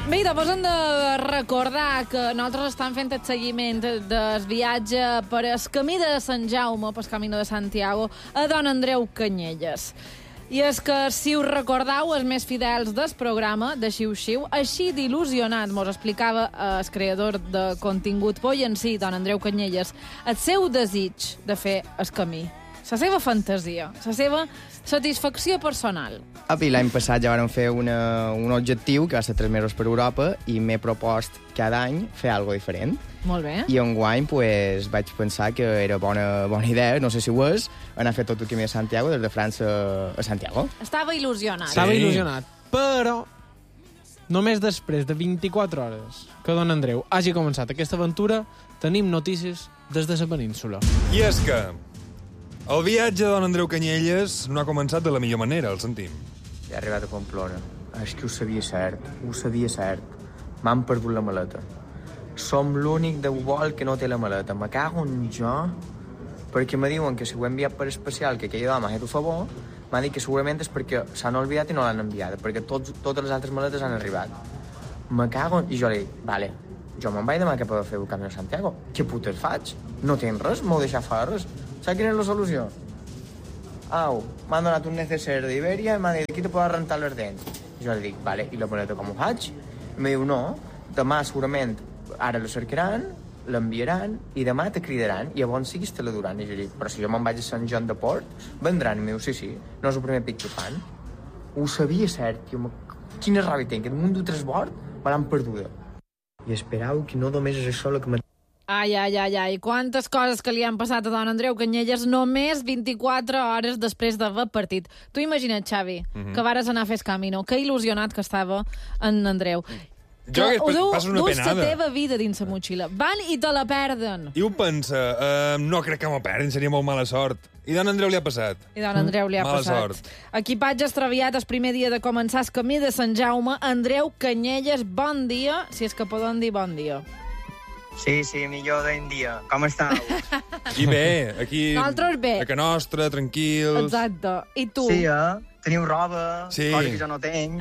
Bé, doncs hem de recordar que nosaltres estem fent el seguiment del viatge per el camí de Sant Jaume, per el camí de Santiago, a Don Andreu Canyelles. I és que, si us recordeu, els més fidels del programa, de Xiu-Xiu, així d'il·lusionat, mos explicava el creador de contingut Pollencí, Don Andreu Canyelles, el seu desig de fer el camí, la seva fantasia, la seva satisfacció personal. I l'any passat ja vam fer un objectiu, que va ser 3 mesos per Europa, i m'he propost cada any fer alguna diferent. Molt bé. I enguany pues, vaig pensar que era bona idea, no sé si ho és, anar a fer tot el camí de Santiago, des de França a Santiago. Estava il·lusionat. Estava il·lusionat, però només després de 24 hores que Don Andreu hagi començat aquesta aventura, tenim notícies des de la península. I és que el viatge de Don Andreu Canyelles no ha començat de la millor manera, el sentim. He arribat a Pamplona. És que ho sabia cert. M'han perdut la maleta. Som l'únic de vol que no té la maleta. Me cago en jo, perquè me diuen que si ho he enviat per especial, que aquella dona m'ha fet un favor, m'ha dit que segurament és perquè s'han oblidat i no l'han enviada, perquè totes les altres maletes han arribat. Me cago en... I jo li dic, vale, jo me'n vaig demà cap a fer el Camí de Santiago. Què putes faig? No tinc res, m'heu deixat fer res. Saps quina és la solució? Au, m'han donat un necessaire d'Iberia i m'han dit, aquí te pots rentar les dents. Jo li dic, vale, i la maleta com ho faig? I em diu, no, demà segurament ara la cercaran, l'enviaran i demà te cridaran i llavors siguis te la duran. I jo dic, però si jo me'n vaig a Sant Joan de Port, vendran. I em diu, sí, no és el primer pic que fan. Ho sabia cert, tio, quina ràbia tinc, que damunt d'un transbord me l'han perduda. I esperau que no només és això el que Ai, quantes coses que li han passat a Don Andreu Canyelles només 24 hores després d'haver partit. Tu imagina't, Xavi, que vares anar a fer el camino, que il·lusionat que estava en Andreu. Jo que passes una penada. Dus la teva vida dins la motxilla. Van i te la perden. I ho pensa, no crec que m'ho perdin, seria molt mala sort. I Don Andreu li ha passat. I Don Andreu li ha Mala passat. sort. Equipatge extraviat el primer dia de començar el camí de Sant Jaume. Andreu Canyelles, bon dia, si és que poden dir bon dia. Sí, millor d'en dia. Com estàu? I bé, aquí... Nosaltres bé. A que nostra, tranquils... Exacte. I tu? Sí, teniu roba, Sí. cosa que jo no tenc.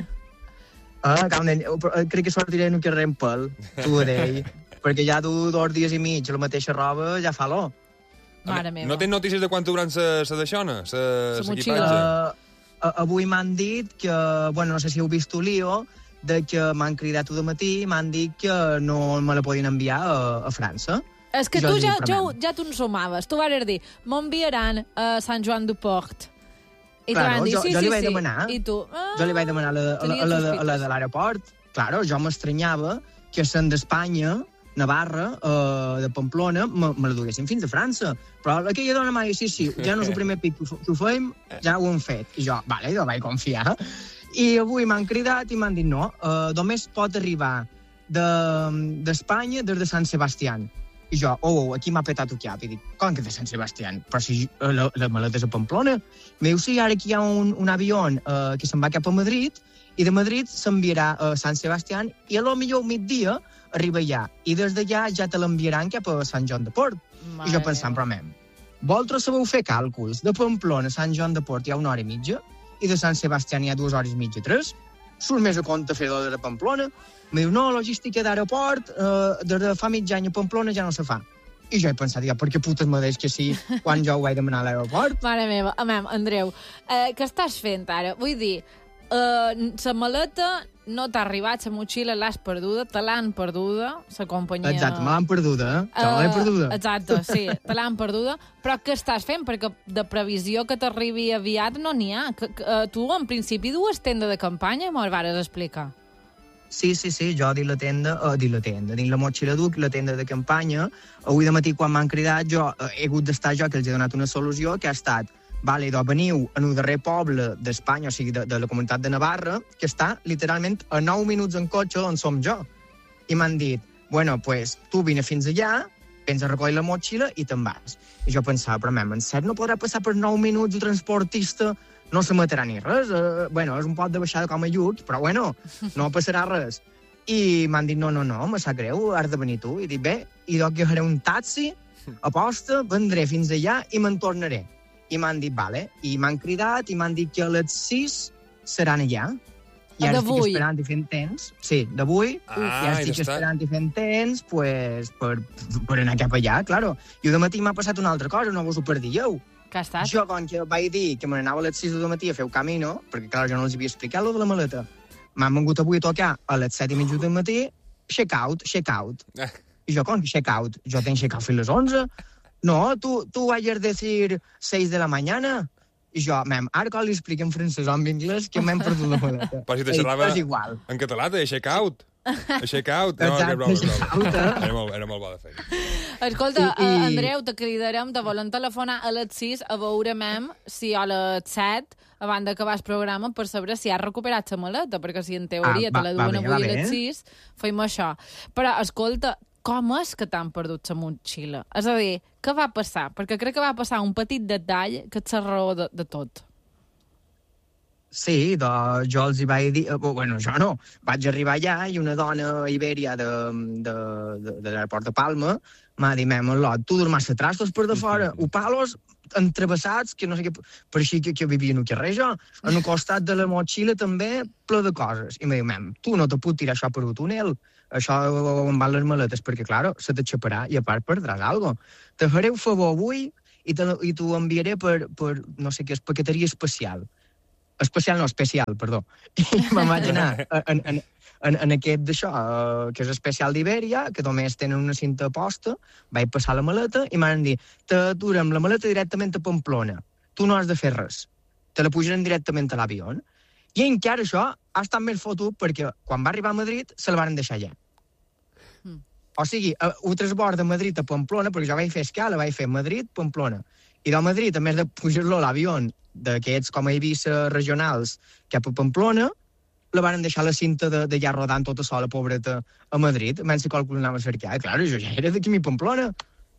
Crec que sortiré en un carrer en pèl, t'ho diré, perquè ja du 2 dies i mig la mateixa roba, ja fa l'or. Mare meva. No tens notícies de quan duran sa d'aixona, sa motxilla? equipatge? Avui m'han dit que, bueno, no sé si heu vist un lío, de que m'han cridat de matí i m'han dit que no me la podien enviar a França. És que Jo tu els dic, ja t'ho ensumaves. Tu vas dir, m'enviaran a Sant Joan de Port. I te van dir, jo sí, li vaig demanar. I tu? Jo li vaig demanar a la de l'aeroport. Claro, jo m'estranyava que sent d'Espanya, Navarra, de Pamplona, me la duguessin fins a França. Però aquella dona m'ha dit, sí, ja no és el primer pic que ho fem, ja ho hem fet. I jo, vale, jo vaig confiar. I avui m'han cridat i m'han dit no, només pot arribar d'Espanya des de Sant Sebastián. I jo, aquí m'ha petat el cap. I dic, com que de Sant Sebastián? Però si la maleta és a Pamplona. Me diu, sí, ara aquí hi ha un avió que se'n va cap a Madrid i de Madrid s'enviarà a Sant Sebastián i a lo millor migdia arriba allà. I des d'allà ja te l'enviaran cap a Sant Joan de Port. I jo pensant, però vosaltres sabeu fer càlculs? De Pamplona a Sant Joan de Port hi ha 1 hora i mitja i de Sant Sebastián hi ha 2 hores i mitja, 3. Surt més a compte fer de Pamplona. Me diu, no, logística d'aeroport, des de fa mig any a Pamplona ja no se fa. I jo he pensat, per què putes me deix que sí quan jo ho vaig demanar a l'aeroport? Mare meva, Andreu, què estàs fent ara? Vull dir, la maleta no t'ha arribat, la motxilla l'has perduda, te l'han perduda, la companyia... Exacte, me l'han perduda, te l'he perduda. Exacte, sí, te l'han perduda, però què estàs fent? Perquè de previsió que t'arribi aviat no n'hi ha. Tu, en principi, dues tendes de campanya, m'ho vares explicar. Sí, jo dins la motxilla duc la tenda de campanya. Avui de matí, quan m'han cridat, jo he hagut d'estar jo, que els he donat una solució, que ha estat, vale, veniu en el darrer poble d'Espanya, o sigui, de la comunitat de Navarra, que està literalment a 9 minuts en cotxe on som jo. I m'han dit, bueno, pues, tu vine fins allà, vens a recollir la motxilla i te'n vas. I jo pensava, però en cert no podrà passar per 9 minuts el transportista, no se matarà ni res. És un pot de baixada com a llut, però no passarà res. I m'han dit, no, me sap greu, has de venir tu. I dic, bé, i jo agafaré un taxi, aposta, vendré fins allà i me'n tornaré. I m'han dit, vale, i m'han cridat i m'han dit que a les 6 seran allà. i ara estic esperant i fent temps. Sí, d'avui, i ara estic esperant i fent temps pues, per anar cap allà, claro. I de matí m'ha passat una altra cosa, no vos ho perdieu. Que ha estat? Jo, quan que vaig dir que me n'anava a les 6 de matí a fer el camino, perquè, clar, jo no els havia explicat lo de la maleta, m'han vengut avui a tocar a les 7:30 del matí, check out. I jo, com check out? Jo tenc check out fins les 11. No, tú ayer decir 6 de la mañana. I jo, ara quan li explico en francès o en anglès que m'hem perdut la maleta. Però si te xerrava en català, te check out. Check out. No, que broma. Era molt bo de fer. Escolta, Andreu, te cridarem, te volem telefonar a les 6 a veure si a les 7, abans d'acabar el programa, per saber si has recuperat la maleta, perquè si en teoria te la duen avui a les 6, feim això. Però, escolta, com és que t'han perdut la motxilla? És a dir, què va passar? Perquè crec que va passar un petit detall que és la raó de tot. Sí, jo els hi vaig dir... Bueno, jo no. Vaig arribar allà i una dona ibèria de l'aeroport de Palma m'ha dit, tu dur massa trastos per de fora, palos entrevessats, que no sé què... Per així que vivien al carrer, jo. En el costat de la motxilla també, ple de coses. I m'ha dit, tu no te puc tirar això per un túnel. Això em van les maletes, perquè, clar, se t'aixaparà i a part perdràs alguna cosa. Te faré un favor avui i t'ho enviaré per, no sé què, és paqueteria especial. Especial, perdó. I me'n vaig anar en aquest d'això, que és especial d'Ibèria, que només tenen una cinta posta, vaig passar la maleta i m'han dit, t'aturem la maleta directament a Pamplona. Tu no has de fer res. Te la pujarem directament a l'avió. I encara això ha estat més fotut perquè quan va arribar a Madrid se la van deixar allà. O sigui, un transbord de Madrid a Pamplona, perquè jo vaig fer escala, vaig fer Madrid-Pamplona. I de Madrid, a més de pujar-lo a l'avió d'aquests com a Eivissa regionals cap a Pamplona, la van deixar la cinta de ja rodant tota sola, pobreta, a Madrid. Menys que qualcú anava a cercar. Clar, jo ja era d'aquí a Pamplona.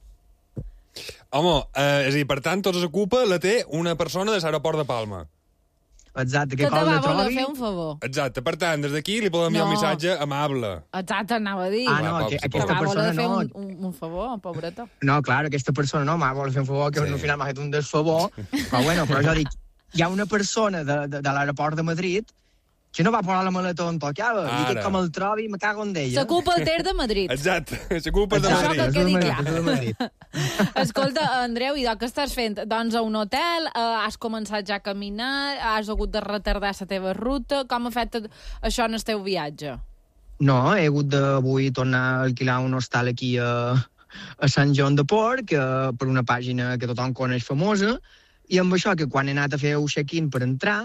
Home, és a dir, per tant, tots ocupa la té una persona de l'aeroport de Palma. Exacte, que te va voler fer un favor. Exacte, per tant, des d'aquí li podem enviar un missatge amable. Exacte, anava a dir. No, aquesta persona no. Va voler fer un favor, pobreta. No, clar, aquesta persona no m'ha voler fer un favor, que al final m'ha fet un desfavor. Però jo dic, hi ha una persona de l'aeroport de Madrid que no va posar la maleta on tocava. I que com el trobi, me cago en d'ella. Se culpa el Ter de Madrid. Exacte, se culpa de Madrid. Això que quedi clar. Escolta, Andreu, i què estàs fent? Doncs a un hotel, has començat ja a caminar, has hagut de retardar la teva ruta, com ha fet això en el teu viatge? No, he hagut d'avui tornar a alquilar un hostal aquí a Sant Joan de Port, per una pàgina que tothom coneix famosa, i amb això que quan he anat a fer el check-in per entrar,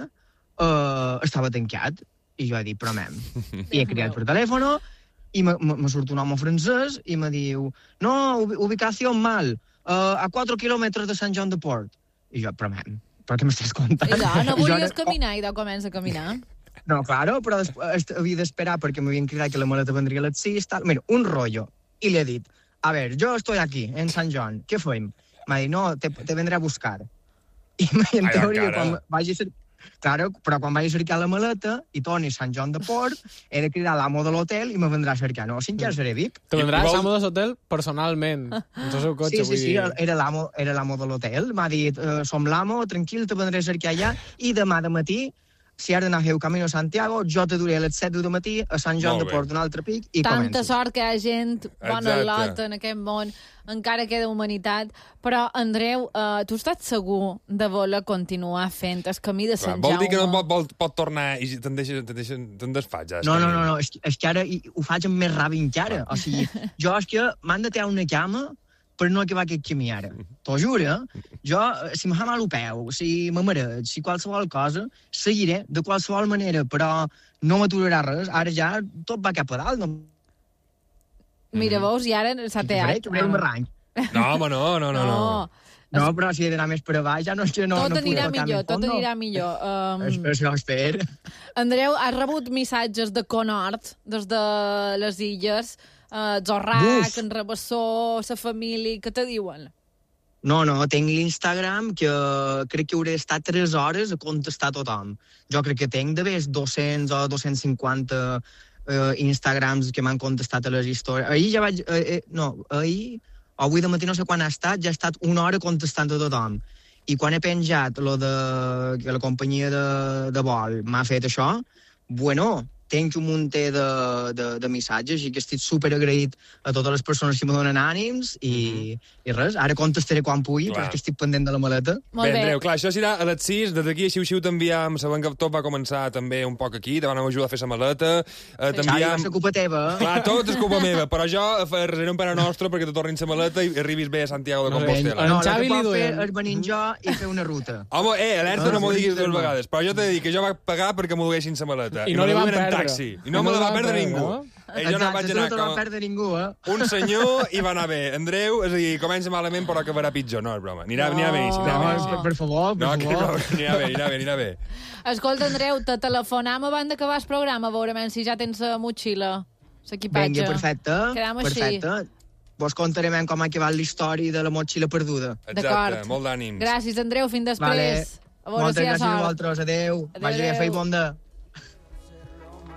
estava tancat. I jo he dit, però i he cridat per telèfon i me surt un home francès i me diu, no, ubicació mal, a 4 quilòmetres de Sant Joan de Port. I jo, però què m'estàs contant? No volies caminar i de comença a caminar. No, claro, però havia d'esperar perquè m'havien cridat que la maleta vendria a les 6, tal. Mira, un rollo. I li he dit, a ver, yo estoy aquí, en Sant Joan, què fem? M'ha dit, no, te vendré a buscar. I en teoria, quan vagi a ser... Claro, però quan vaig a cercar la maleta i torni a Sant Joan de Port, he de cridar l'amo de l'hotel i me vendrà a cercar. No, si encara seré Vic. Te vendràs l'amo de l'hotel personalment, en el seu cotxe. Sí, era l'amo de l'hotel. M'ha dit, som l'amo, tranquil, te vendré a cercar allà, i demà de matí, si has d'anar a fer el Camino Santiago, jo te duré a les 7 de matí a Sant Joan de Port, un altre pic, i comences. Tanta sort que hi ha gent, bona lot en aquest món, encara queda humanitat. Però, Andreu, tu estàs segur de voler continuar fent el camí de Sant Jaume? Vol dir que no pot tornar i te'n desfaig? No, és que ara ho faig amb més ràbia encara. O sigui, jo és que m'han de tirar una cama per no acabar aquest camí ara. T'ho juro, jo, si em fa mal el peu, si m'amareig, si qualsevol cosa, seguiré de qualsevol manera, però no m'aturarà res. Ara ja tot va cap a dalt. No... Mira, veus, i ara s'ha teat. Un barranc. No, home, no. No, però si he d'anar més per avall, ja no és que no... Tot anirà millor. Això espero. Andreu, has rebut missatges de Conhort, des de les illes, Zorrac, en Rabassó, la família, què te diuen? No, tinc l'Instagram, que crec que hauré estat 3 hores a contestar a tothom. Jo crec que tinc d'haver 200 o 250 Instagrams que m'han contestat a les històries. Ahir ja vaig... avui de matí no sé quan ha estat, ja ha estat 1 hora contestant a tothom. I quan he penjat lo de que la companyia de vol m'ha fet això, bueno, tenc un munt de missatges i que estic superagraït a totes les persones que me donen ànims i res, ara contestaré quan pugui perquè estic pendent de la maleta. Molt bé. Andreu, clar, això serà a les 6, des d'aquí a Xiu-Xiu t'enviam, sabem que tot va començar també un poc aquí, te van ajudar a fer la maleta, Xavi, va ser culpa teva. Clar, tot és culpa meva, però jo reservaré un pare nostre perquè te tornin la maleta i arribis bé a Santiago de Compostela. No, el Xavi que li pot fer duem. és venir jo i fer una ruta. Home, alerta, no m'ho diguis dues vegades, però jo t'he de dir que jo vaig pagar perquè m'ho duguessin la maleta. I no li van en perdre. taxi. I no me la va perdre ningú. Jo no vaig anar no te la va perdre ningú, un senyor i va anar bé. Andreu, és a dir, comença malament però acabarà pitjor. No, és broma. Anirà bé. Per favor, No, anirà bé. Escolta, Andreu, te telefonam abans d'acabar el programa, a veure si ja tens la motxilla, l'equipatge. Vinga, perfecte. Quedam així. Perfecte. Vos contarem com ha acabat la història de la motxilla perduda. Exacte, molt d'ànims. Gràcies, Andreu, fins després. Vale. A veure Moltes si hi ha gràcies a sort. vosaltres. Adéu. Vagi bé, fei bon dia.